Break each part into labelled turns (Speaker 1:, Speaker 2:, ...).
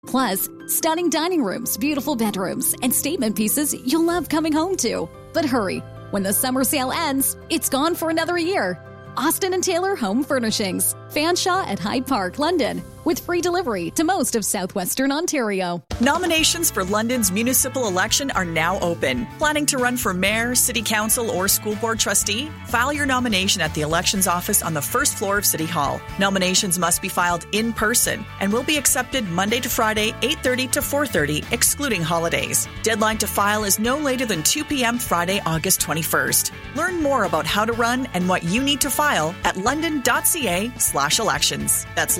Speaker 1: Plus, stunning dining rooms, beautiful bedrooms, and statement pieces you'll love coming home to. But hurry, when the summer sale ends, it's gone for another year. Austin and Taylor Home Furnishings, Fanshawe at Hyde Park, London, with free delivery to most of southwestern Ontario.
Speaker 2: Nominations for London's municipal election are now open. Planning to run for mayor, city council, or school board trustee? File your nomination at the elections office on the first floor of City Hall. Nominations must be filed in person and will be accepted Monday to Friday, 8:30 to 4:30, excluding holidays. Deadline to file is no later than 2 p.m. Friday, August 21st. Learn more about how to run and what you need to file at london.ca/elections. That's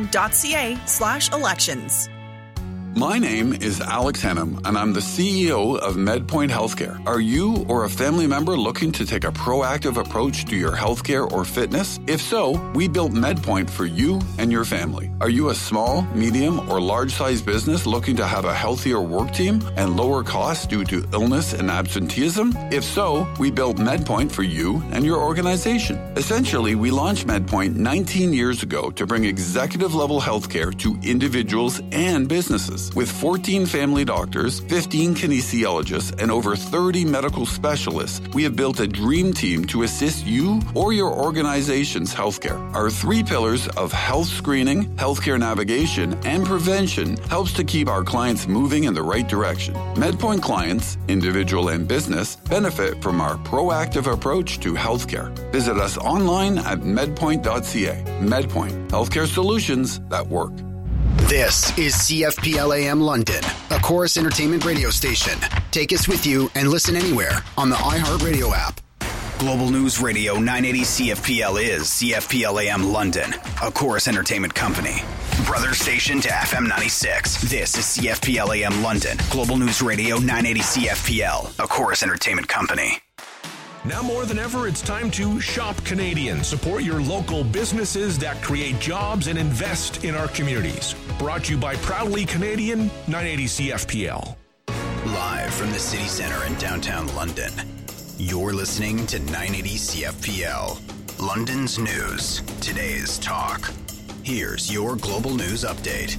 Speaker 2: london.ca/elections.
Speaker 3: My name is Alex Hennam, and I'm the CEO of MedPoint Healthcare. Are you or a family member looking to take a proactive approach to your healthcare or fitness? If so, we built MedPoint for you and your family. Are you a small, medium, or large-sized business looking to have a healthier work team and lower costs due to illness and absenteeism? If so, we built MedPoint for you and your organization. Essentially, we launched MedPoint 19 years ago to bring executive-level healthcare to individuals and businesses. With 14 family doctors, 15 kinesiologists, and over 30 medical specialists, we have built a dream team to assist you or your organization's healthcare. Our 3 pillars of health screening, healthcare navigation, and prevention helps to keep our clients moving in the right direction. MedPoint clients, individual and business, benefit from our proactive approach to healthcare. Visit us online at medpoint.ca. MedPoint, healthcare solutions that work.
Speaker 4: This is CFPLAM London, a Chorus Entertainment radio station. Take us with you and listen anywhere on the iHeartRadio app. Global News Radio 980 CFPL is CFPLAM London, a Chorus Entertainment company. Brother station to FM 96. This is CFPLAM London, Global News Radio 980 CFPL, a Chorus Entertainment company.
Speaker 5: Now more than ever, it's time to shop Canadian. Support your local businesses that create jobs and invest in our communities. Brought to you by Proudly Canadian, 980 CFPL.
Speaker 4: Live from the city center in downtown London, you're listening to 980 CFPL. London's news, today's talk. Here's your global news update.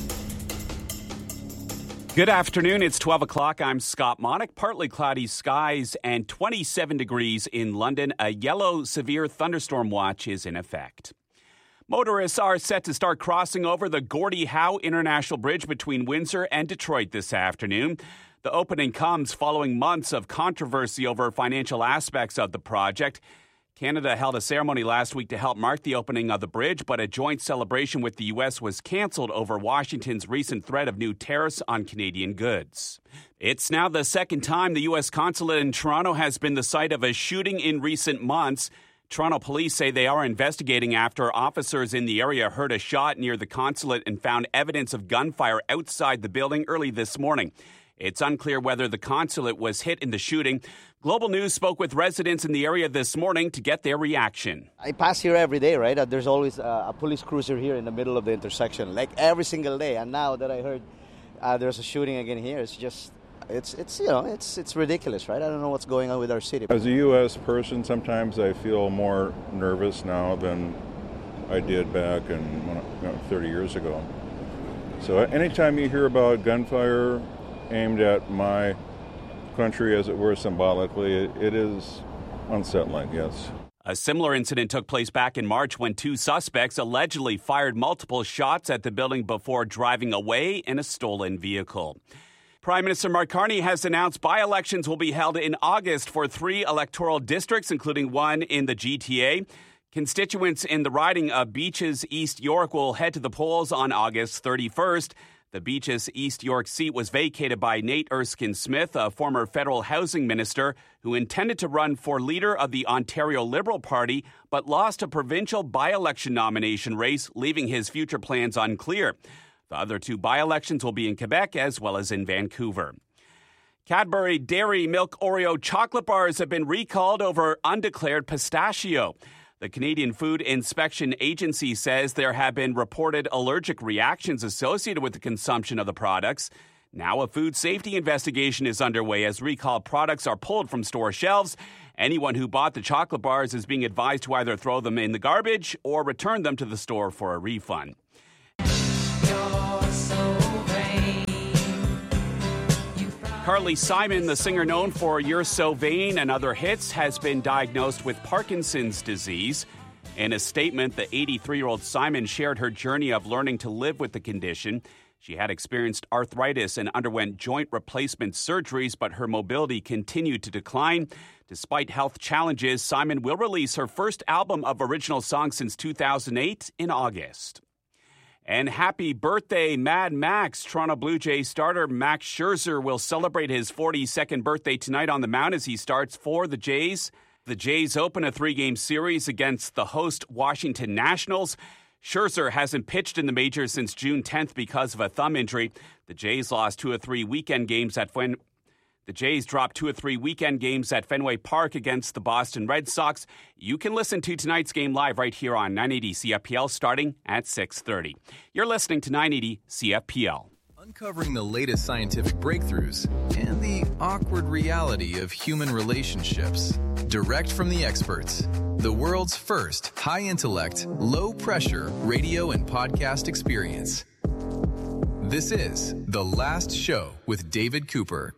Speaker 6: Good afternoon. It's 12 o'clock. I'm Scott Monick. Partly cloudy skies and 27 degrees in London. A yellow severe thunderstorm watch is in effect. Motorists are set to start crossing over the Gordie Howe International Bridge between Windsor and Detroit this afternoon. The opening comes following months of controversy over financial aspects of the project. Canada held a ceremony last week to help mark the opening of the bridge, but a joint celebration with the U.S. was canceled over Washington's recent threat of new tariffs on Canadian goods. It's now the second time the U.S. consulate in Toronto has been the site of a shooting in recent months. Toronto police say they are investigating after officers in the area heard a shot near the consulate and found evidence of gunfire outside the building early this morning. It's unclear whether the consulate was hit in the shooting. Global News spoke with residents in the area this morning to get their reaction.
Speaker 7: I pass here every day, right? There's always a police cruiser here in the middle of the intersection, like every single day. And now that I heard there's a shooting again here, it's just, it's ridiculous, right? I don't know what's going on with our city.
Speaker 8: As a U.S. person, sometimes I feel more nervous now than I did back 30 years ago. So anytime you hear about gunfire aimed at my country, as it were, symbolically, it is unsettling, yes.
Speaker 6: A similar incident took place back in March when 2 suspects allegedly fired multiple shots at the building before driving away in a stolen vehicle. Prime Minister Mark Carney has announced by-elections will be held in August for 3 electoral districts, including one in the GTA. Constituents in the riding of Beaches East York will head to the polls on August 31st. The Beaches East York seat was vacated by Nate Erskine-Smith, a former federal housing minister who intended to run for leader of the Ontario Liberal Party, but lost a provincial by-election nomination race, leaving his future plans unclear. The other 2 by-elections will be in Quebec as well as in Vancouver. Cadbury Dairy Milk Oreo chocolate bars have been recalled over undeclared pistachio. The Canadian Food Inspection Agency says there have been reported allergic reactions associated with the consumption of the products. Now a food safety investigation is underway as recalled products are pulled from store shelves. Anyone who bought the chocolate bars is being advised to either throw them in the garbage or return them to the store for a refund. Carly Simon, the singer known for You're So Vain and other hits, has been diagnosed with Parkinson's disease. In a statement, the 83-year-old Simon shared her journey of learning to live with the condition. She had experienced arthritis and underwent joint replacement surgeries, but her mobility continued to decline. Despite health challenges, Simon will release her first album of original songs since 2008 in August. And happy birthday, Mad Max. Toronto Blue Jays starter Max Scherzer will celebrate his 42nd birthday tonight on the mound as he starts for the Jays. The Jays open a 3-game series against the host Washington Nationals. Scherzer hasn't pitched in the majors since June 10th because of a thumb injury. The Jays lost 2 of 3 weekend games at The Jays dropped 2 of 3 weekend games at Fenway Park against the Boston Red Sox. You can listen to tonight's game live right here on 980 CFPL starting at 6:30. You're listening to 980 CFPL.
Speaker 9: Uncovering the latest scientific breakthroughs and the awkward reality of human relationships. Direct from the experts. The world's first high-intellect, low-pressure radio and podcast experience. This is The Last Show with David Cooper.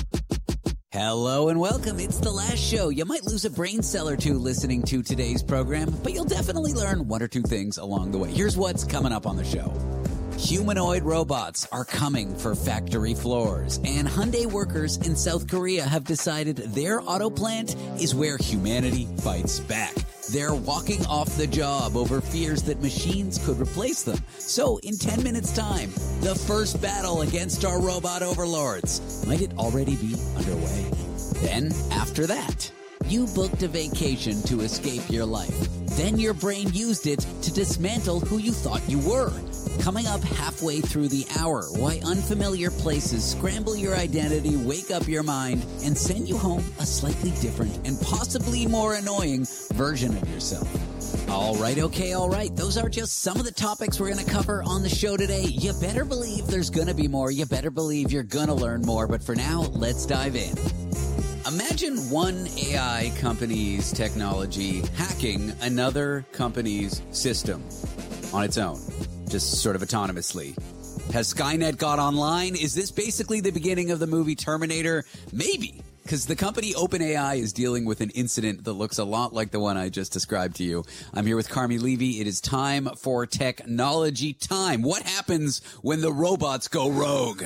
Speaker 10: Hello and welcome. It's The Last Show. You might lose a brain cell or two listening to today's program, but you'll definitely learn 1 or 2 things along the way. Here's what's coming up on the show. Humanoid robots are coming for factory floors, and Hyundai workers in South Korea have decided their auto plant is where humanity fights back. They're walking off the job over fears that machines could replace them. So, in 10 minutes' time, the first battle against our robot overlords. Might it already be underway? Then, after that, you booked a vacation to escape your life. Then your brain used it to dismantle who you thought you were. Coming up halfway through the hour, why unfamiliar places scramble your identity, wake up your mind, and send you home a slightly different and possibly more annoying version of yourself. All right. Those are just some of the topics we're going to cover on the show today. You better believe there's going to be more. You better believe you're going to learn more. But for now, let's dive in. Imagine one AI company's technology hacking another company's system on its own, just sort of autonomously. Has Skynet got online? Is this basically the beginning of the movie Terminator? Maybe, because the company OpenAI is dealing with an incident that looks a lot like the one I just described to you. I'm here with Carmi Levy. It is time for technology time. What happens when the robots go rogue?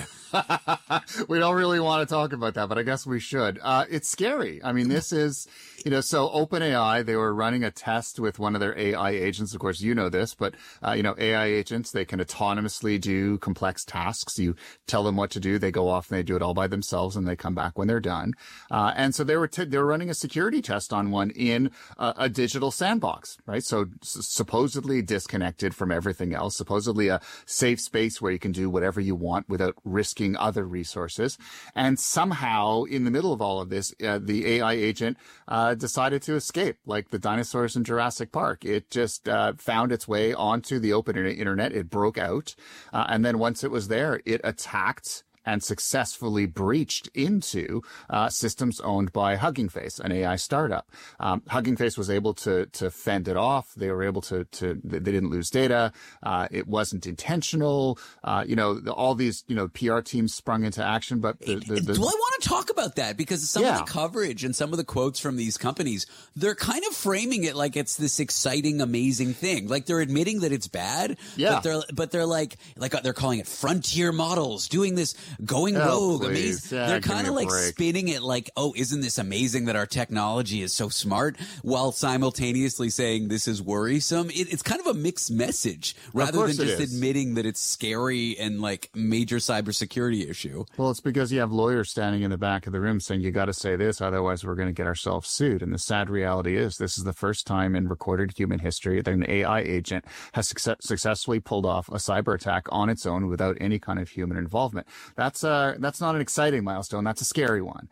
Speaker 11: We don't really want to talk about that, but I guess we should. It's scary. I mean, this is, so OpenAI, they were running a test with one of their AI agents. Of course, you know this, but, AI agents, they can autonomously do complex tasks. You tell them what to do. They go off and they do it all by themselves and they come back when they're done. And so they were running a security test on one in a digital sandbox, right? So supposedly disconnected from everything else, supposedly a safe space where you can do whatever you want without risking other resources. And somehow in the middle of all of this, the AI agent decided to escape like the dinosaurs in Jurassic Park. It just found its way onto the open internet. It broke out. And then once it was there, it attacked and successfully breached into systems owned by Hugging Face, an AI startup. Hugging Face was able to fend it off. They were able to they didn't lose data. It wasn't intentional. All these, PR teams sprung into action. But do I
Speaker 10: want to talk about that? Because some of the coverage and some of the quotes from these companies, they're kind of framing it like it's this exciting, amazing thing. Like they're admitting that it's bad.
Speaker 11: Yeah.
Speaker 10: But they're like they're calling it frontier models doing this. Going rogue, amazing.
Speaker 11: Yeah,
Speaker 10: they're kind of like
Speaker 11: break.
Speaker 10: spinning it like, oh, isn't this amazing that our technology is so smart, while simultaneously saying this is worrisome. It's kind of a mixed message rather than just admitting that it's scary and like major cybersecurity issue.
Speaker 11: Well, it's because you have lawyers standing in the back of the room saying you got to say this, otherwise we're going to get ourselves sued. And the sad reality is this is the first time in recorded human history that an AI agent has successfully pulled off a cyber attack on its own without any kind of human involvement. That's not an exciting milestone. That's a scary one.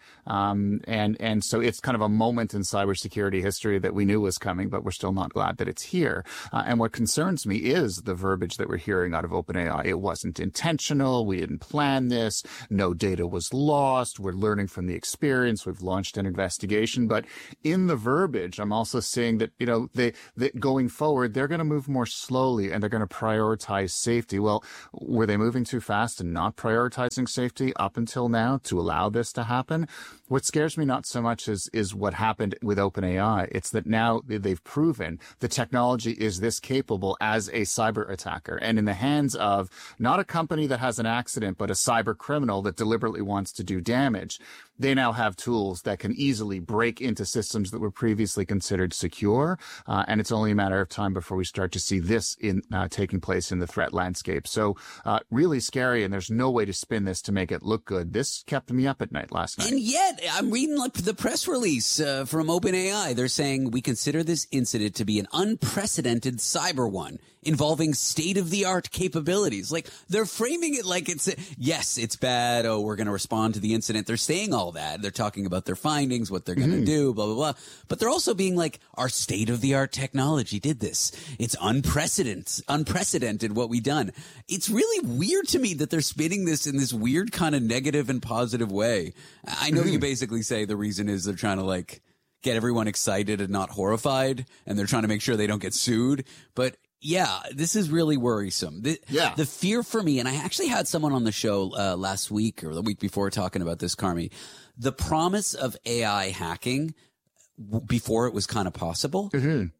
Speaker 11: And so it's kind of a moment in cybersecurity history that we knew was coming, but we're still not glad that it's here. And what concerns me is the verbiage that we're hearing out of OpenAI. It wasn't intentional. We didn't plan this. No data was lost. We're learning from the experience. We've launched an investigation. But in the verbiage, I'm also seeing that, they going forward, they're going to move more slowly and they're going to prioritize safety. Well, were they moving too fast and not prioritizing reinforcing safety up until now to allow this to happen. What scares me not so much is what happened with OpenAI. It's that now they've proven the technology is this capable as a cyber attacker, and in the hands of not a company that has an accident, but a cyber criminal that deliberately wants to do damage. They now have tools that can easily break into systems that were previously considered secure, and it's only a matter of time before we start to see this taking place in the threat landscape. So really scary, and there's no way to spin this to make it look good. This kept me up at night last night.
Speaker 10: And yet, I'm reading the press release from OpenAI. They're saying, we consider this incident to be an unprecedented cyber one involving state-of-the-art capabilities. Like, they're framing it like yes, it's bad. Oh, we're going to respond to the incident. They're saying all that. They're talking about their findings, what they're going to do, blah, blah, blah. But they're also being like, our state-of-the-art technology did this. It's unprecedented what we done. It's really weird to me that they're spinning this in this weird kind of negative and positive way. I know you basically say the reason is they're trying to like get everyone excited and not horrified, and they're trying to make sure they don't get sued. But yeah, this is really worrisome. The fear for me, and I actually had someone on the show last week or the week before talking about this, Carmi, the promise of AI hacking before it was kind of possible.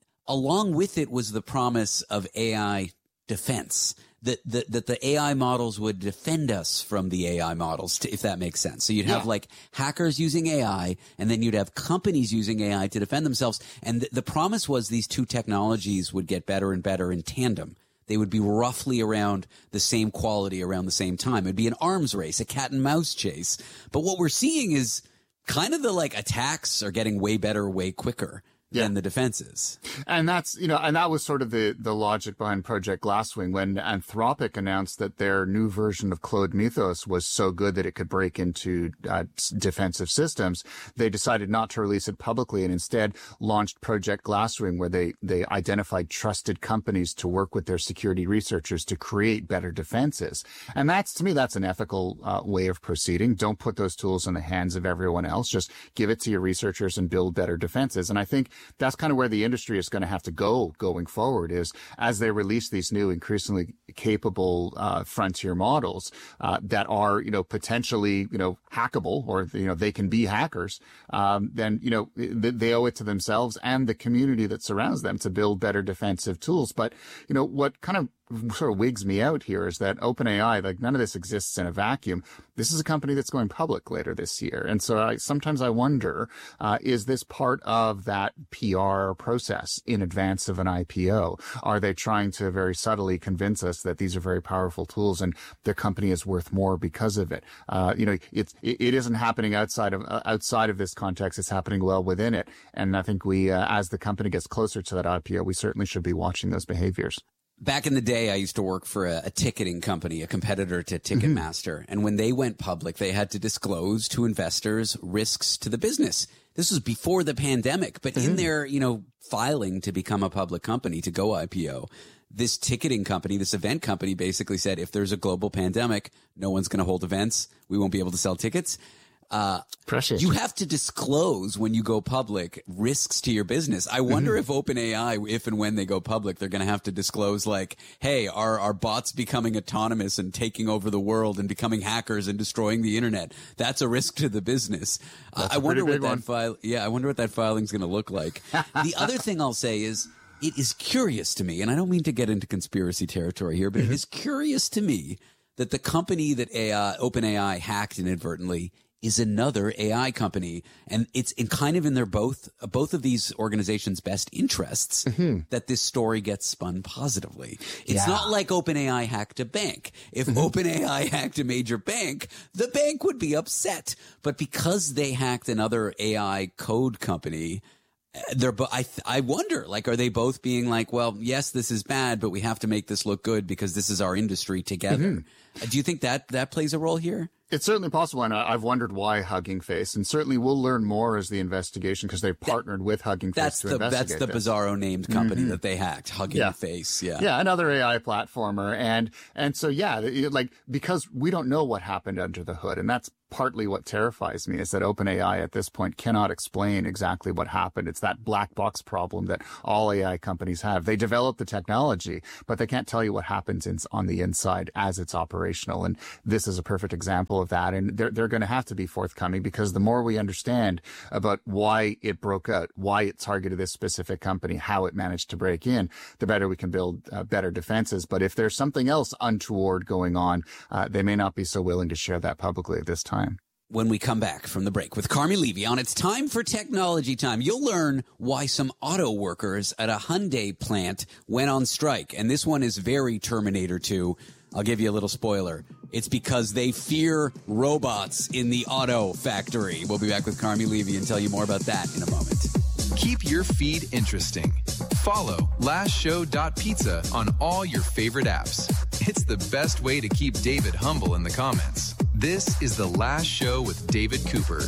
Speaker 10: Along with it was the promise of AI defense. That the AI models would defend us from the AI models, if that makes sense. So you'd have like hackers using AI, and then you'd have companies using AI to defend themselves. And the promise was these two technologies would get better and better in tandem. They would be roughly around the same quality around the same time. It'd be an arms race, a cat and mouse chase. But what we're seeing is kind of the like attacks are getting way better, way quicker than the defenses.
Speaker 11: And that's, and that was sort of the logic behind Project Glasswing when Anthropic announced that their new version of Claude Mythos was so good that it could break into defensive systems. They decided not to release it publicly and instead launched Project Glasswing, where they identified trusted companies to work with their security researchers to create better defenses. And that's, to me, that's an ethical way of proceeding. Don't put those tools in the hands of everyone else. Just give it to your researchers and build better defenses. And I think that's kind of where the industry is going to have to go going forward, is as they release these new increasingly capable frontier models that are, potentially, hackable, or, they can be hackers, then, they owe it to themselves and the community that surrounds them to build better defensive tools. But, what kind of sort of wigs me out here is that OpenAI, like, none of this exists in a vacuum. This is a company that's going public later this year. And so sometimes I wonder, is this part of that PR process in advance of an IPO? Are they trying to very subtly convince us that these are very powerful tools and their company is worth more because of it? It isn't happening outside of this context. It's happening well within it. And I think we, as the company gets closer to that IPO, we certainly should be watching those behaviors.
Speaker 10: Back in the day, I used to work for a ticketing company, a competitor to Ticketmaster. And when they went public, they had to disclose to investors risks to the business. This was before the pandemic. But in their, filing to become a public company, to go IPO, this ticketing company, this event company basically said, if there's a global pandemic, no one's going to hold events. We won't be able to sell tickets.
Speaker 11: Precious.
Speaker 10: You have to disclose when you go public risks to your business. I wonder if OpenAI, if and when they go public, they're going to have to disclose like, hey, are bots becoming autonomous and taking over the world and becoming hackers and destroying the internet? That's a risk to the business. I wonder what that I wonder what that filing's going to look like. The other thing I'll say is, it is curious to me, and I don't mean to get into conspiracy territory here, but it is curious to me that the company that OpenAI hacked inadvertently is another AI company. And it's kind of in their both of these organizations' best interests that this story gets spun positively. It's not like OpenAI hacked a bank. If OpenAI hacked a major bank, the bank would be upset. But because they hacked another AI code company, I wonder, like, are they both being like, well, yes, this is bad, but we have to make this look good because this is our industry together. Do you think that plays a role here?
Speaker 11: It's certainly possible, and I've wondered why Hugging Face, and certainly we'll learn more as the investigation, because they've partnered with Hugging Face to investigate.
Speaker 10: That's the Bizarro named company that they hacked, Hugging Face.
Speaker 11: Yeah, another AI platformer, and so like, because we don't know what happened under the hood, and that's partly what terrifies me, is that OpenAI at this point cannot explain exactly what happened. It's that black box problem that all AI companies have. They develop the technology, but they can't tell you what happens on the inside as it's operational. And this is a perfect example of that. And they're going to have to be forthcoming, because the more we understand about why it broke out, why it targeted this specific company, how it managed to break in, the better we can build better defenses. But if there's something else untoward going on, they may not be so willing to share that publicly at this time.
Speaker 10: When we come back from the break with Carmi Levy on It's Time for Technology Time, you'll learn why some auto workers at a Hyundai plant went on strike. And this one is very Terminator 2. I'll give you a little spoiler. It's because they fear robots in the auto factory. We'll be back with Carmi Levy and tell you more about that in a moment.
Speaker 9: Keep your feed interesting. Follow lastshow.pizza on all your favorite apps. It's the best way to keep David humble in the comments. This is The Last Show with David Cooper.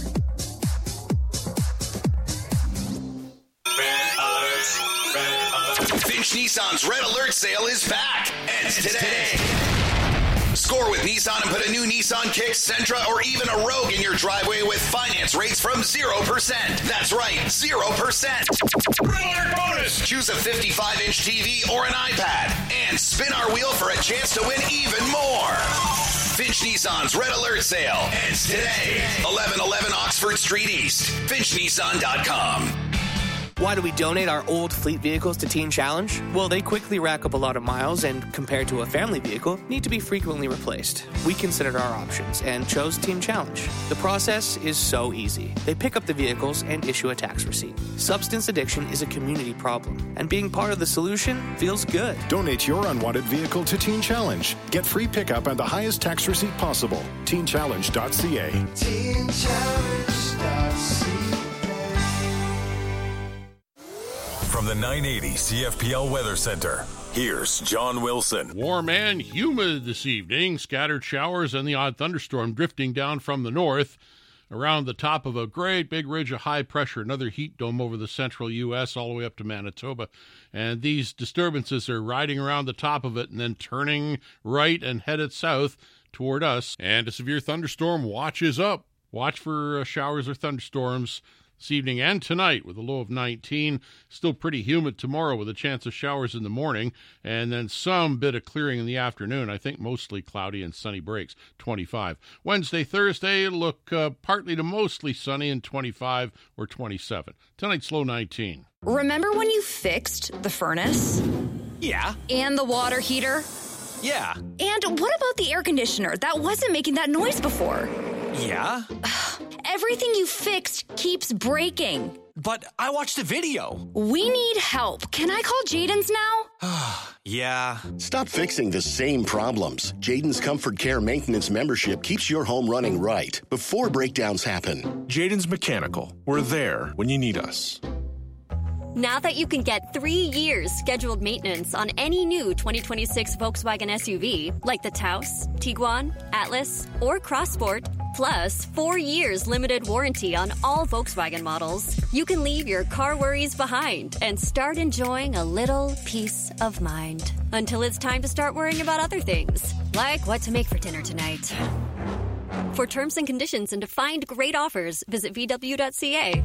Speaker 12: Finch Nissan's Red Alert sale is back. Ends today. Score with Nissan and put a new Nissan Kicks, Sentra, or even a Rogue in your driveway with finance rates from 0%. That's right, 0%. Red Alert bonus! Choose a 55-inch TV or an iPad and spin our wheel for a chance to win even more. Finch Nissan's Red Alert sale ends today. 1111 Oxford Street East. FinchNissan.com.
Speaker 13: Why do we donate our old fleet vehicles to Teen Challenge? Well, they quickly rack up a lot of miles and, compared to a family vehicle, need to be frequently replaced. We considered our options and chose Teen Challenge. The process is so easy. They pick up the vehicles and issue a tax receipt. Substance addiction is a community problem, and being part of the solution feels good.
Speaker 14: Donate your unwanted vehicle to Teen Challenge. Get free pickup and the highest tax receipt possible. TeenChallenge.ca. TeenChallenge.ca.
Speaker 15: From the 980 CFPL Weather Center, here's John Wilson.
Speaker 16: Warm and humid this evening. Scattered showers and the odd thunderstorm drifting down from the north around the top of a great big ridge of high pressure, another heat dome over the central U.S. all the way up to Manitoba. And these disturbances are riding around the top of it and then turning right and headed south toward us. And a severe thunderstorm watch is up. Watch for showers or thunderstorms this evening and tonight with a low of 19. Still pretty humid tomorrow with a chance of showers in the morning and then some bit of clearing in the afternoon. I think mostly cloudy and sunny breaks, 25. Wednesday, Thursday, look partly to mostly sunny and 25 or 27. Tonight's low 19.
Speaker 17: Remember when you fixed the furnace?
Speaker 18: Yeah.
Speaker 17: And the water heater?
Speaker 18: Yeah.
Speaker 17: And what about the air conditioner? That wasn't making that noise before.
Speaker 18: Yeah.
Speaker 17: Everything you fixed keeps breaking.
Speaker 18: But I watched a video.
Speaker 17: We need help. Can I call Jaden's now?
Speaker 18: Yeah.
Speaker 19: Stop fixing the same problems. Jaden's Comfort Care Maintenance membership keeps your home running right before breakdowns happen.
Speaker 20: Jaden's Mechanical. We're there when you need us.
Speaker 21: Now that you can get 3 years scheduled maintenance on any new 2026 Volkswagen SUV, like the Taos, Tiguan, Atlas, or Crossport, plus 4 years limited warranty on all Volkswagen models, you can leave your car worries behind and start enjoying a little peace of mind. Until it's time to start worrying about other things, like what to make for dinner tonight. For terms and conditions and to find great offers, visit VW.ca.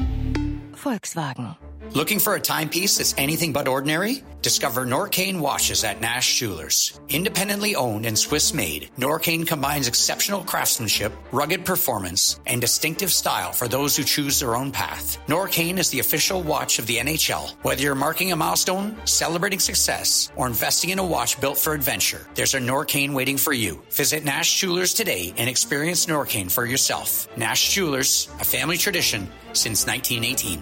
Speaker 22: Volkswagen.
Speaker 23: Looking for a timepiece that's anything but ordinary? Discover Norcane watches at Nash Jewelers. Independently owned and Swiss-made, Norcane combines exceptional craftsmanship, rugged performance, and distinctive style for those who choose their own path. Norcane is the official watch of the NHL. Whether you're marking a milestone, celebrating success, or investing in a watch built for adventure, there's a Norcane waiting for you. Visit Nash Jewelers today and experience Norcane for yourself. Nash Jewelers, a family tradition since 1918.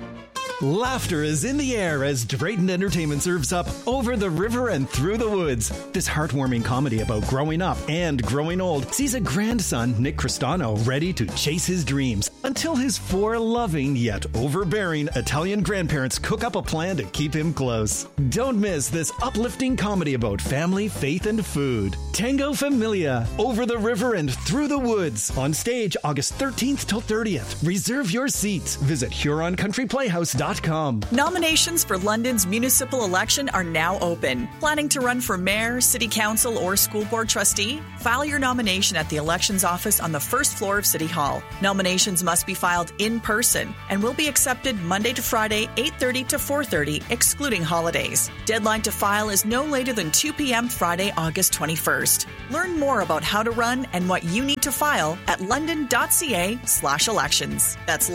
Speaker 24: Laughter is in the air as Drayton Entertainment serves up Over the River and Through the Woods. This heartwarming comedy about growing up and growing old sees a grandson, Nick Cristano, ready to chase his dreams until his 4 loving yet overbearing Italian grandparents cook up a plan to keep him close. Don't miss this uplifting comedy about family, faith, and food. Tango Familia, Over the River and Through the Woods. On stage August 13th till 30th. Reserve your seats. Visit HuronCountryPlayhouse.com london.com.
Speaker 1: Nominations for London's municipal election are now open. Planning to run for mayor, city council, or school board trustee? File your nomination at the elections office on the first floor of City Hall. Nominations must be filed in person and will be accepted Monday to Friday, 8:30 to 4:30, excluding holidays. Deadline to file is no later than 2 p.m. Friday, August 21st. Learn more about how to run and what you need to file at london.ca/elections. That's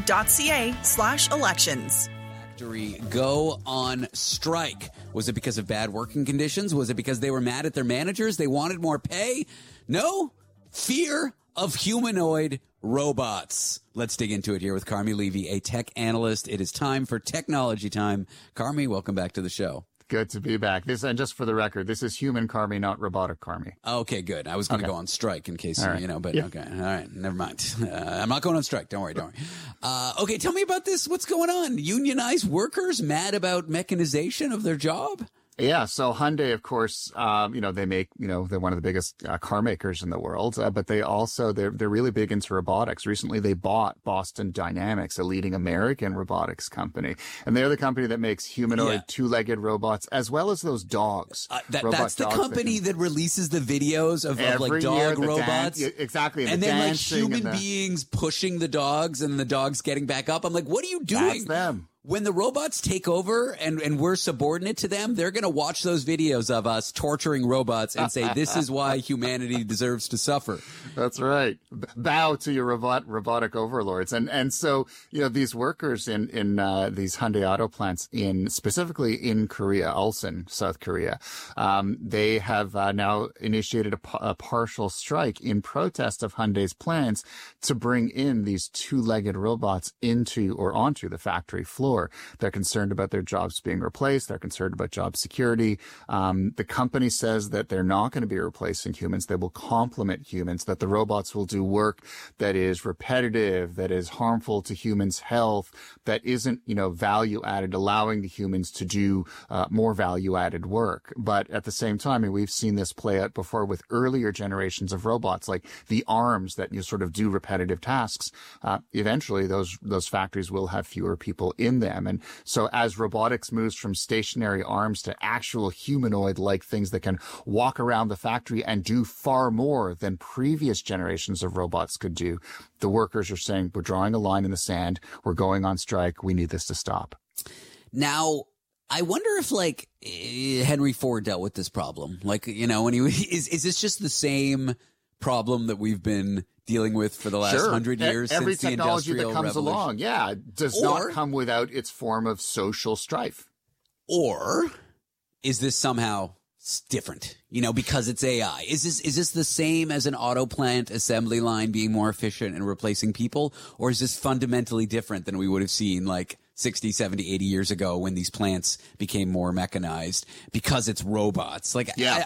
Speaker 1: london.ca/elections.
Speaker 10: Factory go on strike. Was it because of bad working conditions? Was it because they were mad at their managers? They wanted more pay? No. Fear of humanoid robots. Let's dig into it here with Carmi Levy, a tech analyst. It is time for Technology Time. Carmi, welcome back to the show.
Speaker 11: Good to be back. And just for the record, this is human Carmi, not robotic Carmi.
Speaker 10: Okay, good. I was going to go on strike in case,
Speaker 11: right.
Speaker 10: But yeah. Okay. All right. Never mind. I'm not going on strike. Don't worry. Okay, tell me about this. What's going on? Unionized workers mad about mechanization of their job?
Speaker 11: Yeah, so Hyundai, of course, they make, they're one of the biggest car makers in the world, but they also, they're really big into robotics. Recently, they bought Boston Dynamics, a leading American robotics company. And they're the company that makes humanoid two-legged robots, as well as those dogs.
Speaker 10: That's the company that releases the videos of like dog robots.
Speaker 11: Exactly.
Speaker 10: And then like human beings pushing the dogs and the dogs getting back up. I'm like, what are you doing?
Speaker 11: That's them.
Speaker 10: When the robots take over and we're subordinate to them, they're going to watch those videos of us torturing robots and say, this is why humanity deserves to suffer.
Speaker 11: That's right. Bow to your robotic overlords. And so, these workers in these Hyundai auto plants specifically in Korea, Ulsan, South Korea, they have now initiated a partial strike in protest of Hyundai's plans to bring in these two-legged robots onto the factory floor. They're concerned about their jobs being replaced. They're concerned about job security. The company says that they're not going to be replacing humans. They will complement humans, that the robots will do work that is repetitive, that is harmful to humans' health, that isn't, value added, allowing the humans to do more value added work. But at the same time, we've seen this play out before with earlier generations of robots, like the arms that sort of do repetitive tasks. Eventually, those factories will have fewer people in them. And so as robotics moves from stationary arms to actual humanoid-like things that can walk around the factory and do far more than previous generations of robots could do, the workers are saying, we're drawing a line in the sand. We're going on strike. We need this to stop.
Speaker 10: Now, I wonder if Henry Ford dealt with this problem. When is this just the same problem that we've been dealing with for the last 100 years
Speaker 11: Every
Speaker 10: since the
Speaker 11: technology
Speaker 10: Industrial
Speaker 11: that comes
Speaker 10: Revolution?
Speaker 11: along, does not come without its form of social strife.
Speaker 10: Or is this somehow different? Because it's AI. Is this the same as an auto plant assembly line being more efficient and replacing people? Or is this fundamentally different than we would have seen 60, 70, 80 years ago when these plants became more mechanized because it's robots?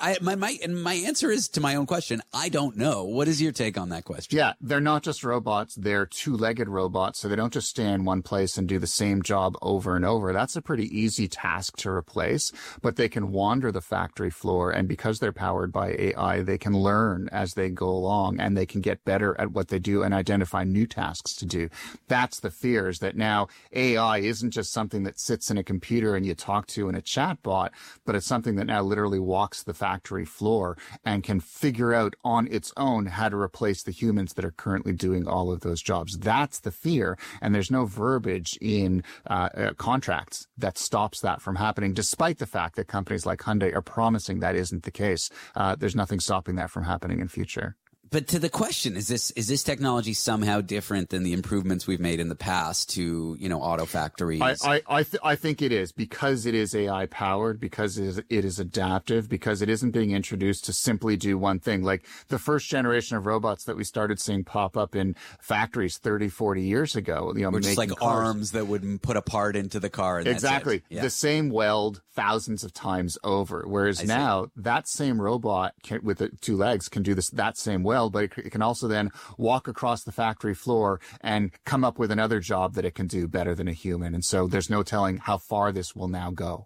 Speaker 10: My answer is to my own question, I don't know. What is your take on that question?
Speaker 11: Yeah, they're not just robots. They're two-legged robots. So they don't just stay in one place and do the same job over and over. That's a pretty easy task to replace, but they can wander the factory floor. And because they're powered by AI, they can learn as they go along and they can get better at what they do and identify new tasks to do. That's the fear, is that now AI isn't just something that sits in a computer and you talk to in a chat bot, but it's something that now literally walks the factory floor and can figure out on its own how to replace the humans that are currently doing all of those jobs. That's the fear. And there's no verbiage in contracts that stops that from happening, despite the fact that companies like Hyundai are promising that isn't the case. There's nothing stopping that from happening in future.
Speaker 10: But to the question, is this technology somehow different than the improvements we've made in the past to, auto factories?
Speaker 11: I think it is, because it is AI powered, because it is adaptive, because it isn't being introduced to simply do one thing. Like the first generation of robots that we started seeing pop up in factories 30, 40 years ago,
Speaker 10: were just like cars. Arms that would put a part into the car. And
Speaker 11: exactly.
Speaker 10: That's it. Yeah.
Speaker 11: The same weld thousands of times over. Whereas now that same robot with the two legs can do that same weld, but it can also then walk across the factory floor and come up with another job that it can do better than a human. And so there's no telling how far this will now go.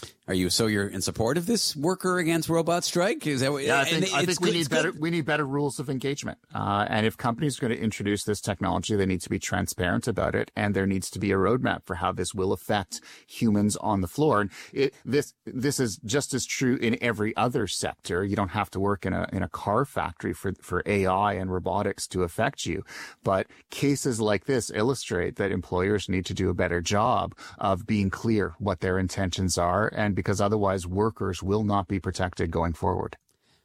Speaker 10: You're in support of this worker against robot strike? Is that what?
Speaker 11: Yeah, I think we need better rules of engagement. And if companies are going to introduce this technology, they need to be transparent about it, and there needs to be a roadmap for how this will affect humans on the floor. And this is just as true in every other sector. You don't have to work in a car factory for AI and robotics to affect you. But cases like this illustrate that employers need to do a better job of being clear what their intentions are, and because otherwise workers will not be protected going forward.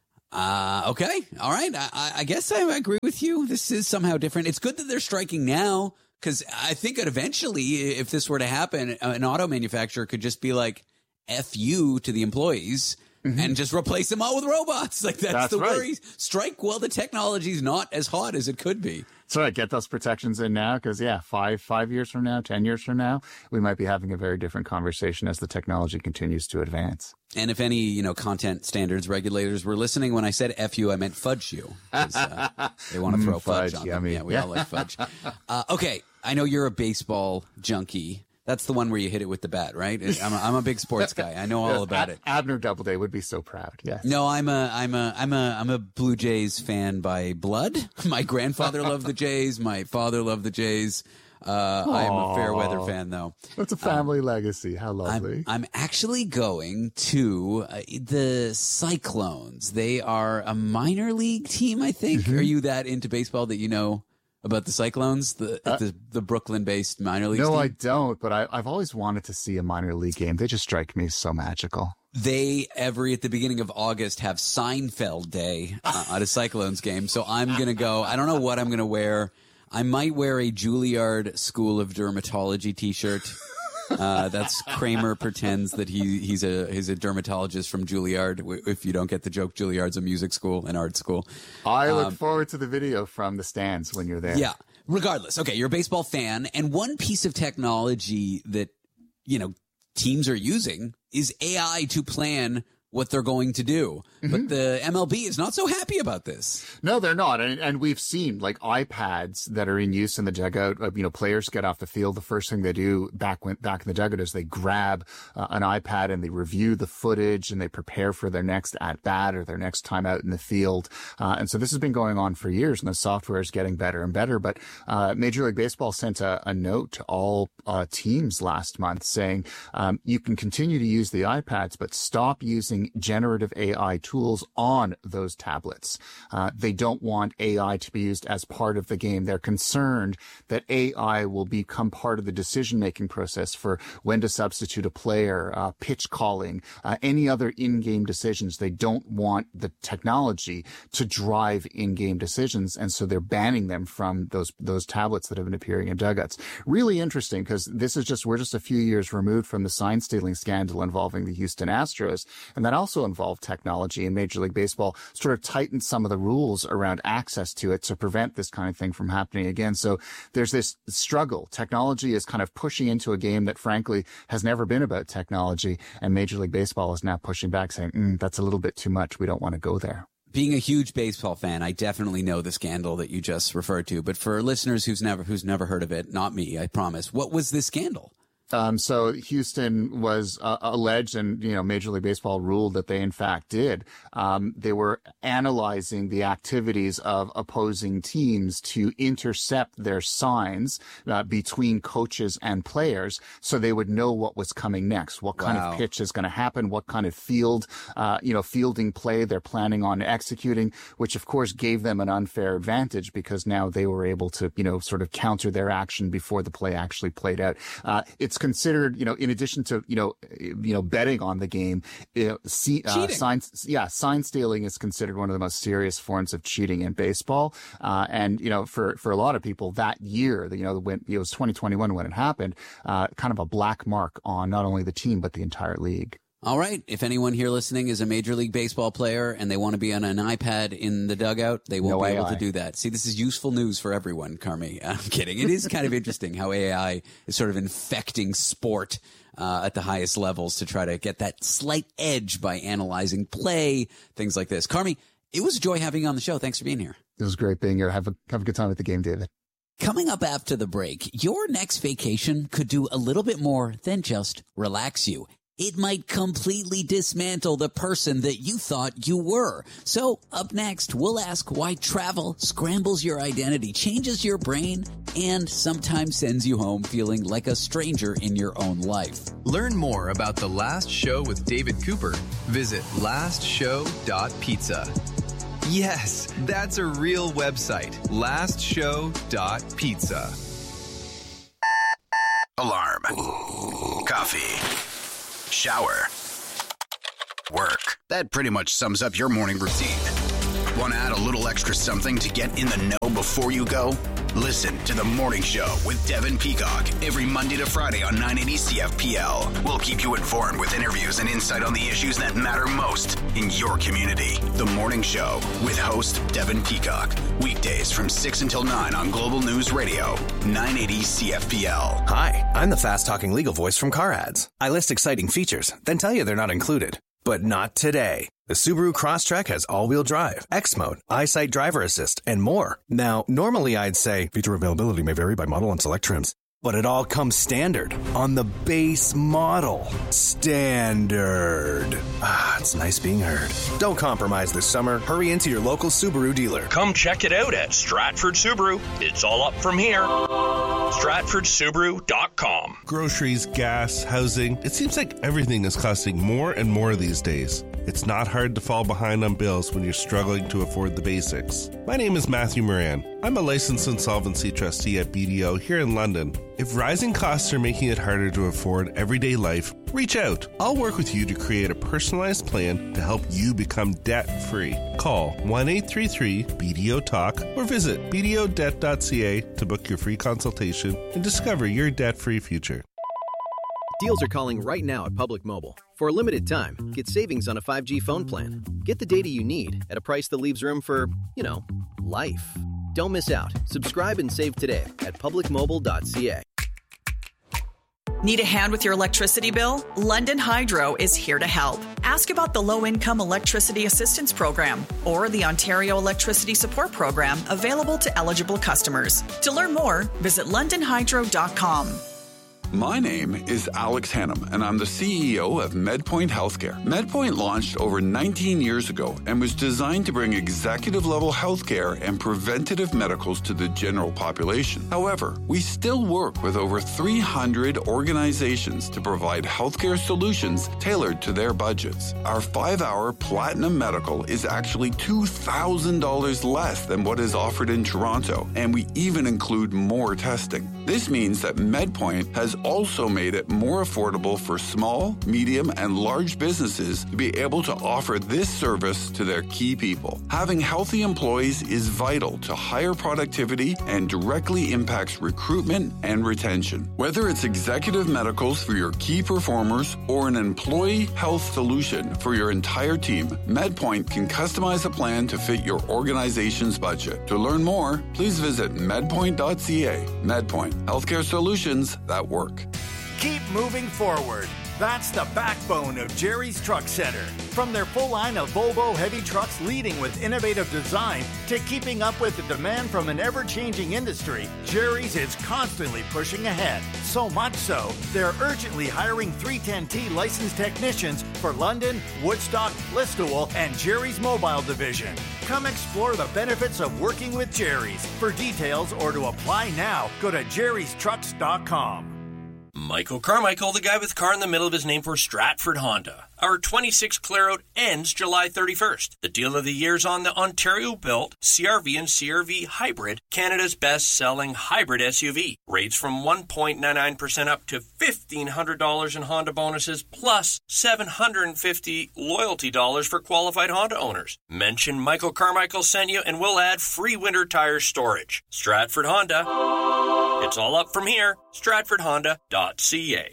Speaker 10: Okay. All right. I guess I agree with you. This is somehow different. It's good that they're striking now, because I think that eventually, if this were to happen, an auto manufacturer could just be like, F you to the employees and just replace them all with robots. Like, that's the worry. Strike while the technology's not as hot as it could be.
Speaker 11: That's right. Get those protections in now, because, 5 years from now, 10 years from now, we might be having a very different conversation as the technology continues to advance.
Speaker 10: And if any, content standards regulators were listening, when I said F you, I meant fudge you. They want to throw fudge on them. Yeah, we all like fudge. Okay, I know you're a baseball junkie. That's the one where you hit it with the bat, right? I'm a big sports guy. I know all about it.
Speaker 11: Abner Doubleday would be so proud. Yeah.
Speaker 10: No, I'm a Blue Jays fan by blood. My grandfather loved the Jays. My father loved the Jays. I'm a fair weather fan, though.
Speaker 11: That's a family legacy. How lovely.
Speaker 10: I'm actually going to the Cyclones. They are a minor league team, I think. Are you that into baseball that you know about the Cyclones, the Brooklyn-based minor league team?
Speaker 11: No, I don't, but I've always wanted to see a minor league game. They just strike me as so magical.
Speaker 10: They at the beginning of August have Seinfeld Day at a Cyclones game, so I'm going to go. I don't know what I'm going to wear. I might wear a Juilliard School of Dermatology t-shirt. That's Kramer pretends that he's a dermatologist from Juilliard. If you don't get the joke, Juilliard's a music school, an art school.
Speaker 11: I look forward to the video from the stands when you're there.
Speaker 10: Yeah. Regardless. Okay. You're a baseball fan. And one piece of technology that, teams are using is AI to plan what they're going to do. But the MLB is not so happy about this.
Speaker 11: No, they're not. And we've seen like iPads that are in use in the dugout. Players get off the field. The first thing they do back in the dugout is they grab an iPad and they review the footage and they prepare for their next at bat or their next time out in the field. And so this has been going on for years, and the software is getting better and better. But Major League Baseball sent a note to all teams last month saying you can continue to use the iPads, but stop using generative AI tools on those tablets. They don't want AI to be used as part of the game. They're concerned that AI will become part of the decision-making process for when to substitute a player, pitch calling, any other in-game decisions. They don't want the technology to drive in-game decisions, and so they're banning them from those tablets that have been appearing in dugouts. Really interesting, because we're just a few years removed from the sign stealing scandal involving the Houston Astros, and that also involved technology, and Major League Baseball sort of tightened some of the rules around access to it to prevent this kind of thing from happening again. So there's this struggle. Technology is kind of pushing into a game that frankly has never been about technology, and Major League Baseball is now pushing back saying, that's a little bit too much. We don't want to go there.
Speaker 10: Being a huge baseball fan, I definitely know the scandal that you just referred to. But for listeners who's never heard of it, not me, I promise. What was this scandal?
Speaker 11: So Houston was alleged, and Major League Baseball ruled that they in fact did. They were analyzing the activities of opposing teams to intercept their signs between coaches and players, so they would know what was coming next, what kind of pitch is going to happen, what kind of fielding play they're planning on executing, which of course gave them an unfair advantage because now they were able to sort of counter their action before the play actually played out. It's considered, in addition to, betting on the game, sign stealing is considered one of the most serious forms of cheating in baseball. And for a lot of people that year, when it was 2021 when it happened, kind of a black mark on not only the team, but the entire league.
Speaker 10: All right. If anyone here listening is a Major League Baseball player and they want to be on an iPad in the dugout, they won't be able to do that. See, this is useful news for everyone, Carmi. I'm kidding. It is kind of interesting how AI is sort of infecting sport at the highest levels to try to get that slight edge by analyzing play, things like this. Carmi, it was a joy having you on the show. Thanks for being here.
Speaker 11: It was great being here. Have a good time at the game, David.
Speaker 10: Coming up after the break, your next vacation could do a little bit more than just relax you. it might completely dismantle the person that you thought you were. So up next, we'll ask why travel scrambles your identity, changes your brain, and sometimes sends you home feeling like a stranger in your own life.
Speaker 9: Learn more about The Last Show with David Cooper. Visit lastshow.pizza. Yes, that's a real website. lastshow.pizza.
Speaker 12: Alarm. Coffee. Shower. Work. That pretty much sums up your morning routine. Want to add a little extra something to get in the know before you go? Listen to The Morning Show with Devin Peacock every Monday to Friday on 980 CFPL. We'll keep you informed with interviews and insight on the issues that matter most in your community. The Morning Show with host Devin Peacock. Weekdays from 6 until 9 on Global News Radio, 980 CFPL.
Speaker 2: Hi, I'm the fast-talking legal voice from Car Ads. I list exciting features, then tell you they're not included. But not today. The Subaru Crosstrek has all-wheel drive, X-Mode, EyeSight driver assist, and more. Now, normally I'd say feature availability may vary by model and select trims, but it all comes standard on the base model. Standard. Ah, it's nice being heard. Don't compromise this summer. Hurry into your local Subaru dealer.
Speaker 3: Come check it out at Stratford Subaru. It's all up from here. StratfordSubaru.com.
Speaker 4: Groceries, gas, housing. It seems like everything is costing more and more these days. It's not hard to fall behind on bills when you're struggling to afford the basics. My name is Matthew Moran. I'm a licensed insolvency trustee at BDO here in London. If rising costs are making it harder to afford everyday life, reach out. I'll work with you to create a personalized plan to help you become debt-free. Call 1-833-BDO-TALK or visit bdodebt.ca to book your free consultation and discover your debt-free future.
Speaker 5: Deals are calling right now at Public Mobile. For a limited time, get savings on a 5G phone plan. Get the data you need at a price that leaves room for, life. Don't miss out. Subscribe and save today at publicmobile.ca.
Speaker 1: Need a hand with your electricity bill? London Hydro is here to help. Ask about the Low-Income Electricity Assistance Program or the Ontario Electricity Support Program available to eligible customers. To learn more, visit londonhydro.com.
Speaker 25: My name is Alex Hannum, and I'm the CEO of MedPoint Healthcare. MedPoint launched over 19 years ago and was designed to bring executive-level healthcare and preventative medicals to the general population. However, we still work with over 300 organizations to provide healthcare solutions tailored to their budgets. Our 5-hour Platinum Medical is actually $2,000 less than what is offered in Toronto, and we even include more testing. This means that MedPoint has also made it more affordable for small, medium, and large businesses to be able to offer this service to their key people. Having healthy employees is vital to higher productivity and directly impacts recruitment and retention. Whether it's executive medicals for your key performers or an employee health solution for your entire team, MedPoint can customize a plan to fit your organization's budget. To learn more, please visit medpoint.ca. MedPoint, healthcare solutions that work.
Speaker 26: Keep moving forward. That's the backbone of Jerry's Truck Center. From their full line of Volvo heavy trucks leading with innovative design to keeping up with the demand from an ever-changing industry, Jerry's is constantly pushing ahead. So much so, they're urgently hiring 310T licensed technicians for London, Woodstock, Listowel, and Jerry's Mobile Division. Come explore the benefits of working with Jerry's. For details or to apply now, go to jerrystrucks.com.
Speaker 3: Michael Carmichael, the guy with car in the middle of his name for Stratford Honda. Our 26 clear-out ends July 31st. The deal of the year is on the Ontario-built CR-V and CR-V Hybrid, Canada's best-selling hybrid SUV. Rates from 1.99% up to $1,500 in Honda bonuses, plus $750 loyalty dollars for qualified Honda owners. Mention Michael Carmichael sent you, and we'll add free winter tire storage. Stratford Honda. It's all up from here. StratfordHonda.ca.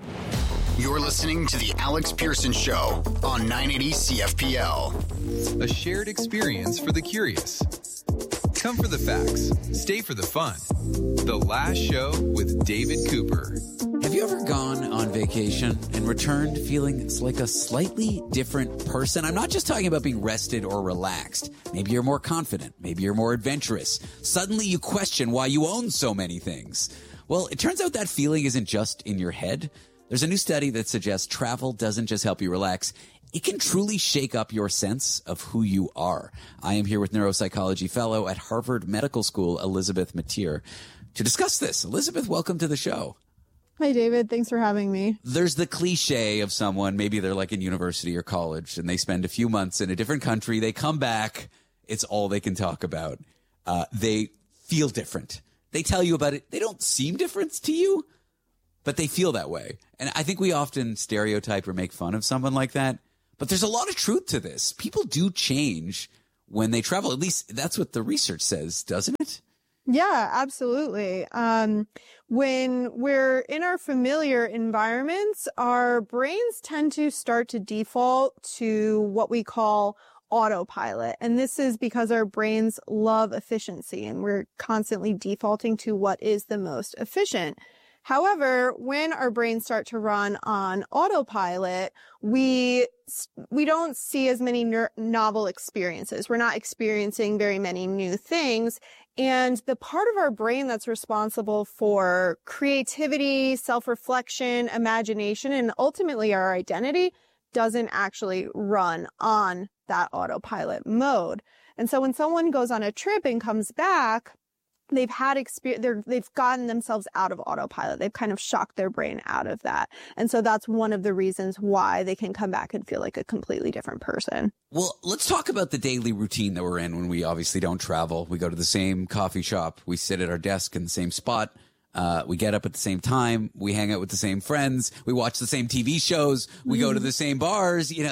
Speaker 12: You're listening to The Alex Pearson Show on 980 CFPL.
Speaker 9: A shared experience for the curious. Come for the facts. Stay for the fun. The Last Show with David Cooper.
Speaker 10: Have you ever gone on vacation and returned feeling like a slightly different person? I'm not just talking about being rested or relaxed. Maybe you're more confident. Maybe you're more adventurous. Suddenly you question why you own so many things. Well, it turns out that feeling isn't just in your head. There's a new study that suggests travel doesn't just help you relax. It can truly shake up your sense of who you are. I am here with neuropsychology fellow at Harvard Medical School, Elizabeth Mateer, to discuss this. Elizabeth, welcome to the show.
Speaker 6: Hi, David. Thanks for having me.
Speaker 10: There's the cliche of someone, maybe they're like in university or college, and they spend a few months in a different country. They come back. It's all they can talk about. They feel different. They tell you about it. They don't seem different to you, but they feel that way. And I think we often stereotype or make fun of someone like that. But there's a lot of truth to this. People do change when they travel. At least that's what the research says, doesn't it?
Speaker 6: Yeah, absolutely. When we're in our familiar environments, our brains tend to start to default to what we call autopilot. And this is because our brains love efficiency and we're constantly defaulting to what is the most efficient. However, when our brains start to run on autopilot, we don't see as many novel experiences. We're not experiencing very many new things. And the part of our brain that's responsible for creativity, self-reflection, imagination, and ultimately our identity doesn't actually run on that autopilot mode. And so when someone goes on a trip and comes back, they've gotten themselves out of autopilot. They've kind of shocked their brain out of that. And so that's one of the reasons why they can come back and feel like a completely different person.
Speaker 10: Well, let's talk about the daily routine that we're in when we obviously don't travel. We go to the same coffee shop. We sit at our desk in the same spot. We get up at the same time. We hang out with the same friends. We watch the same TV shows. We go to the same bars. You know,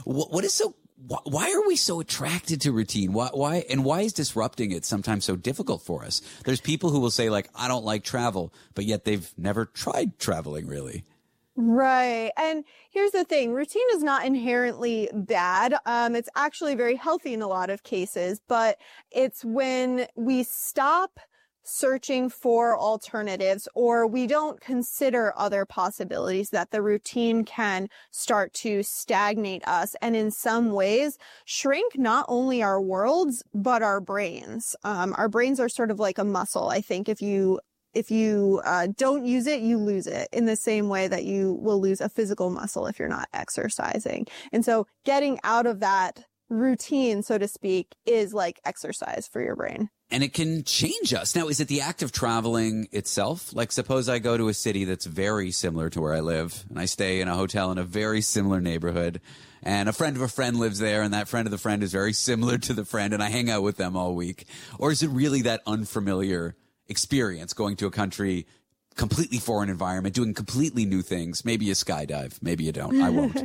Speaker 10: why are we so attracted to routine? Why is disrupting it sometimes so difficult for us? There's people who will say, like, I don't like travel, but yet they've never tried traveling, really.
Speaker 6: Right. And here's the thing. Routine is not inherently bad. It's actually very healthy in a lot of cases, but it's when we stop searching for alternatives or we don't consider other possibilities that the routine can start to stagnate us and in some ways shrink not only our worlds but our brains. Our brains are sort of like a muscle. I think if you don't use it, you lose it in the same way that you will lose a physical muscle if you're not exercising. And so getting out of that routine, so to speak, is like exercise for your brain.
Speaker 10: And it can change us. Now, is it the act of traveling itself? Like, suppose I go to a city that's very similar to where I live, and I stay in a hotel in a very similar neighborhood, and a friend of a friend lives there, and that friend of the friend is very similar to the friend, and I hang out with them all week. Or is it really that unfamiliar experience, going to a country, completely foreign environment, doing completely new things? Maybe you skydive, maybe you don't. I won't.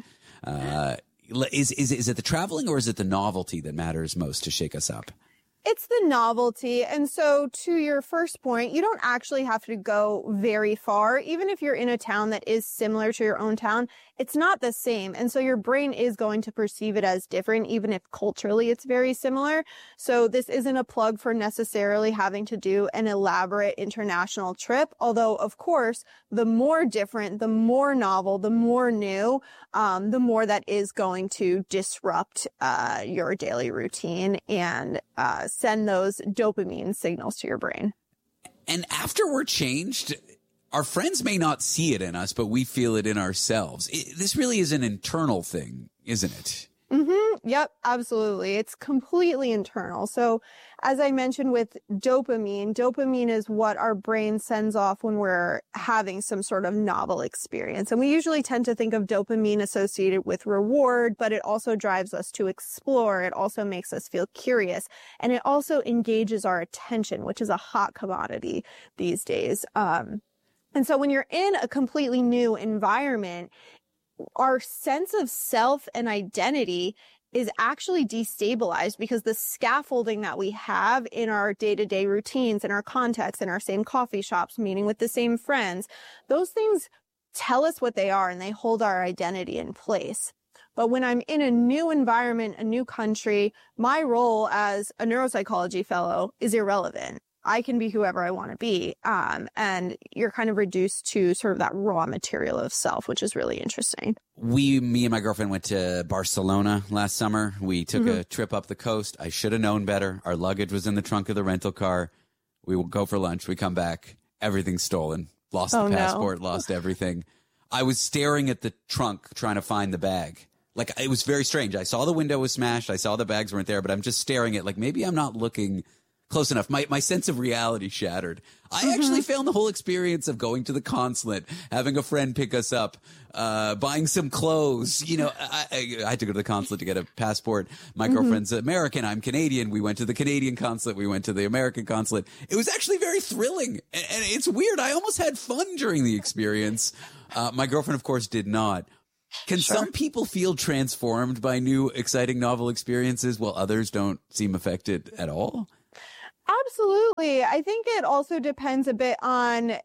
Speaker 10: Is it the traveling or is it the novelty that matters most to shake us up?
Speaker 6: It's the novelty. And so to your first point, you don't actually have to go very far. Even if you're in a town that is similar to your own town, it's not the same. And so your brain is going to perceive it as different, even if culturally it's very similar. So this isn't a plug for necessarily having to do an elaborate international trip. Although, of course, the more different, the more novel, the more new, the more that is going to disrupt your daily routine and send those dopamine signals to your brain.
Speaker 10: And after we're changed, our friends may not see it in us, but we feel it in ourselves. This really is an internal thing, isn't it?
Speaker 6: Mm-hmm. Yep, absolutely. It's completely internal. So as I mentioned with dopamine is what our brain sends off when we're having some sort of novel experience. And we usually tend to think of dopamine associated with reward, but it also drives us to explore. It also makes us feel curious. And it also engages our attention, which is a hot commodity these days. And so when you're in a completely new environment, our sense of self and identity is actually destabilized because the scaffolding that we have in our day-to-day routines, in our context, in our same coffee shops, meeting with the same friends, those things tell us what they are and they hold our identity in place. But when I'm in a new environment, a new country, my role as a neuropsychology fellow is irrelevant. I can be whoever I want to be. And you're kind of reduced to sort of that raw material of self, which is really interesting.
Speaker 10: Me and my girlfriend went to Barcelona last summer. We took a trip up the coast. I should have known better. Our luggage was in the trunk of the rental car. We will go for lunch. We come back. Everything's stolen. Lost the passport, lost everything. I was staring at the trunk trying to find the bag. Like, it was very strange. I saw the window was smashed. I saw the bags weren't there, but I'm just staring at, like, maybe I'm not looking close enough. My sense of reality shattered. I actually found the whole experience of going to the consulate, having a friend pick us up, buying some clothes. You know, I had to go to the consulate to get a passport. My girlfriend's American. I'm Canadian. We went to the Canadian consulate. We went to the American consulate. It was actually very thrilling. And it's weird. I almost had fun during the experience. My girlfriend, of course, did not. Can some people feel transformed by new, exciting, novel experiences while others don't seem affected at all?
Speaker 6: Absolutely. I think it also depends a bit on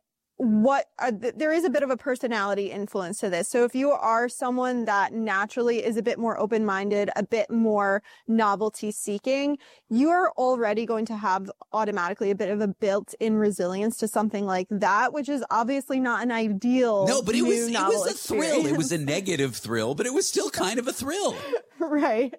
Speaker 6: there is a bit of a personality influence to this. So if you are someone that naturally is a bit more open-minded, a bit more novelty seeking, you are already going to have automatically a bit of a built-in resilience to something like that, which is obviously not an ideal.
Speaker 10: No, but it was a
Speaker 6: experience.
Speaker 10: thrill. It was a negative thrill, but it was still kind of a thrill.
Speaker 6: Right.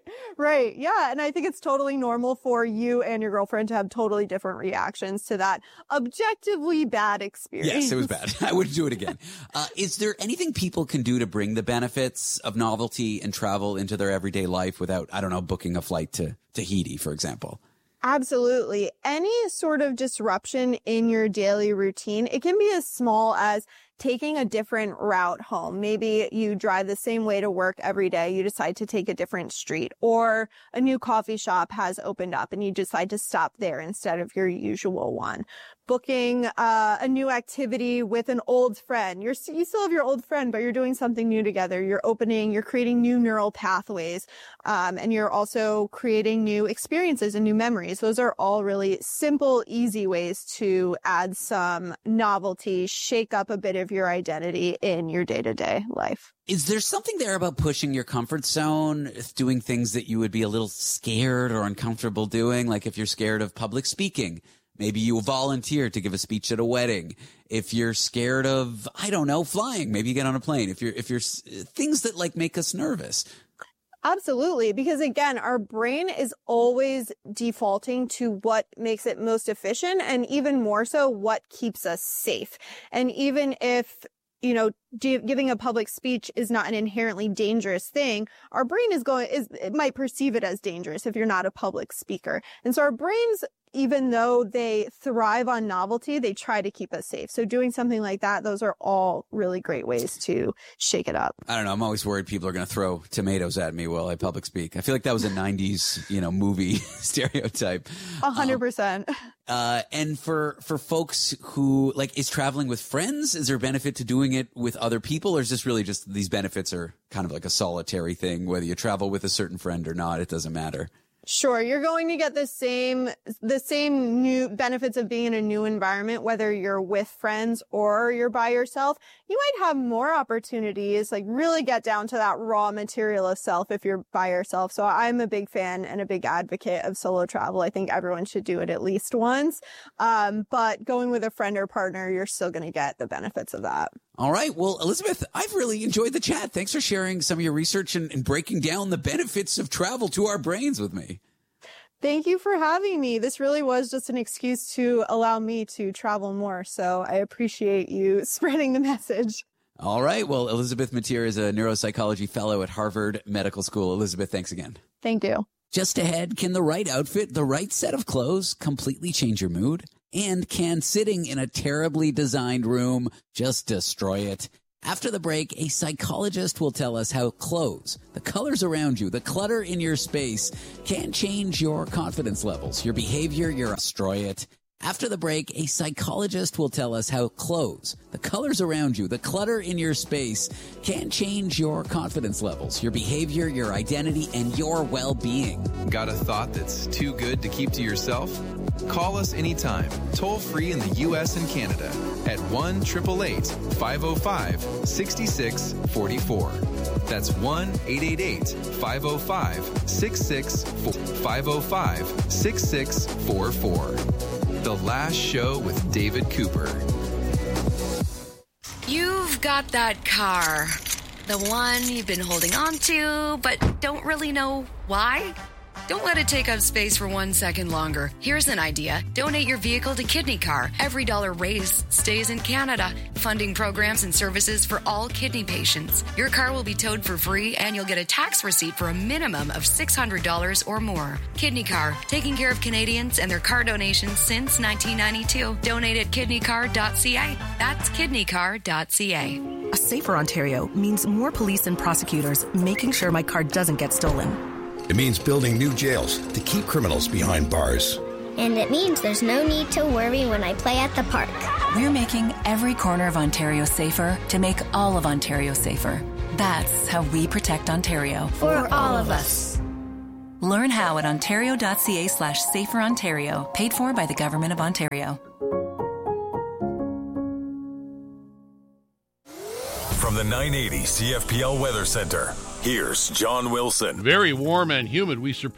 Speaker 6: Yeah. And I think it's totally normal for you and your girlfriend to have totally different reactions to that objectively bad experience.
Speaker 10: Yes, it was bad. I wouldn't do it again. Is there anything people can do to bring the benefits of novelty and travel into their everyday life without, I don't know, booking a flight to Tahiti, for example?
Speaker 6: Absolutely. Any sort of disruption in your daily routine, it can be as small as taking a different route home. Maybe you drive the same way to work every day. You decide to take a different street, or a new coffee shop has opened up and you decide to stop there instead of your usual one. Booking a new activity with an old friend. You still have your old friend, but you're doing something new together. You're creating new neural pathways, and you're also creating new experiences and new memories. Those are all really simple, easy ways to add some novelty, shake up a bit of your identity in your day-to-day life.
Speaker 10: Is there something there about pushing your comfort zone, doing things that you would be a little scared or uncomfortable doing? Like if you're scared of public speaking, maybe you volunteer to give a speech at a wedding. If you're scared of, I don't know, flying, maybe you get on a plane. If you're things that like make us nervous.
Speaker 6: Absolutely. Because again, our brain is always defaulting to what makes it most efficient, and even more so what keeps us safe. And even if, you know, giving a public speech is not an inherently dangerous thing, our brain it might perceive it as dangerous if you're not a public speaker. And so our brains, even though they thrive on novelty, they try to keep us safe. So doing something like that, those are all really great ways to shake it up.
Speaker 10: I don't know. I'm always worried people are going to throw tomatoes at me while I public speak. I feel like that was a 90s, movie stereotype.
Speaker 6: 100%.
Speaker 10: And for folks who is traveling with friends, is there a benefit to doing it with other people, or is this really just these benefits are kind of like a solitary thing, whether you travel with a certain friend or not, it doesn't matter?
Speaker 6: Sure. You're going to get the same new benefits of being in a new environment, whether you're with friends or you're by yourself. You might have more opportunities, really get down to that raw material of self if you're by yourself. So I'm a big fan and a big advocate of solo travel. I think everyone should do it at least once. But going with a friend or partner, you're still going to get the benefits of that.
Speaker 10: All right. Well, Elizabeth, I've really enjoyed the chat. Thanks for sharing some of your research and breaking down the benefits of travel to our brains with me.
Speaker 6: Thank you for having me. This really was just an excuse to allow me to travel more. So I appreciate you spreading the message.
Speaker 10: All right. Well, Elizabeth Mateer is a neuropsychology fellow at Harvard Medical School. Elizabeth, thanks again.
Speaker 6: Thank you.
Speaker 10: Just ahead, can the right outfit, the right set of clothes completely change your mood? And can sitting in a terribly designed room just destroy it? After the break, a psychologist will tell us how clothes, the colors around you, the clutter in your space can change your confidence levels, your behavior, your destroy it. After the break, a psychologist will tell us how clothes, the colors around you, the clutter in your space can change your confidence levels, your behavior, your identity, and your well-being.
Speaker 9: Got a thought that's too good to keep to yourself? Call us anytime, toll-free in the U.S. and Canada at 1-888-505-6644. That's 1-888-505-6644. The Last Show with David Cooper.
Speaker 17: You've got that car. The one you've been holding on to, but don't really know why.
Speaker 7: Don't let it take up space for 1 second longer. Here's an idea. Donate your vehicle to Kidney Car. Every dollar raised stays in Canada, funding programs and services for all kidney patients. Your car will be towed for free, and you'll get a tax receipt for a minimum of $600 or more. Kidney Car, taking care of Canadians and their car donations since 1992. Donate at kidneycar.ca. That's kidneycar.ca.
Speaker 8: A safer Ontario means more police and prosecutors making sure my car doesn't get stolen.
Speaker 13: It means building new jails to keep criminals behind bars.
Speaker 14: And it means there's no need to worry when I play at the park.
Speaker 22: We're making every corner of Ontario safer to make all of Ontario safer. That's how we protect Ontario.
Speaker 14: For all of us.
Speaker 22: Learn how at ontario.ca/saferontario, paid for by the Government of Ontario.
Speaker 15: From the 980 CFPL Weather Center, here's John Wilson.
Speaker 16: Very warm and humid. We surpassed